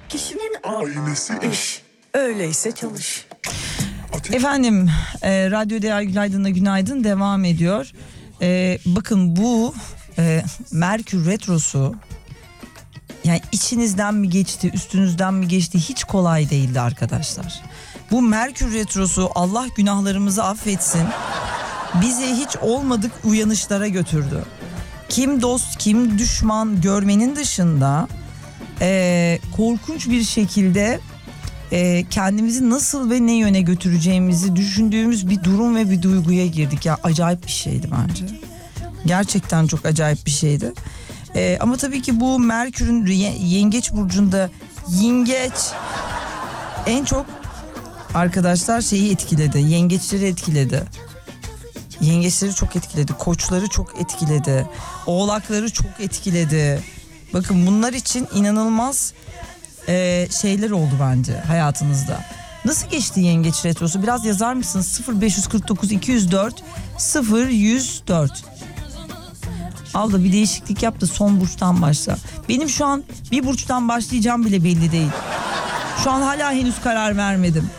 kişinin aynısı iş. Öyleyse çalış. Efendim Radyo Değer Günaydın'la günaydın devam ediyor. Bakın bu Merkür Retrosu yani içinizden mi geçti, üstünüzden mi geçti hiç kolay değildi arkadaşlar. Bu Merkür Retrosu Allah günahlarımızı affetsin. Bizi hiç olmadık uyanışlara götürdü. Kim dost kim düşman görmenin dışında korkunç bir şekilde kendimizi nasıl ve ne yöne götüreceğimizi düşündüğümüz bir durum ve bir duyguya girdik. Ya acayip bir şeydi bence. Gerçekten çok acayip bir şeydi. Ama tabii ki bu Merkür'ün Yengeç burcunda Yengeç en çok arkadaşlar şeyi etkiledi. Yengeçleri etkiledi. Yengeçleri çok etkiledi. Koçları çok etkiledi. Oğlakları çok etkiledi. Bakın bunlar için inanılmaz şeyler oldu bence hayatınızda. Nasıl geçti Yengeç Retrosu? Biraz yazar mısınız? 0549 204 0104. Al da bir değişiklik yap da son burçtan başla. Benim şu an bir burçtan başlayacağım bile belli değil. Şu an hala henüz karar vermedim.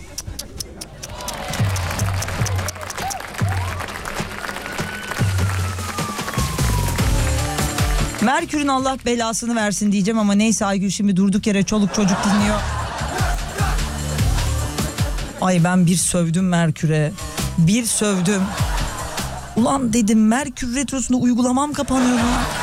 Merkür'ün Allah belasını versin diyeceğim ama neyse Aygül şimdi durduk yere çoluk çocuk dinliyor. Ay ben bir sövdüm Merkür'e. Bir sövdüm. Ulan dedim Merkür Retrosu'nda uygulamam kapanıyor mu?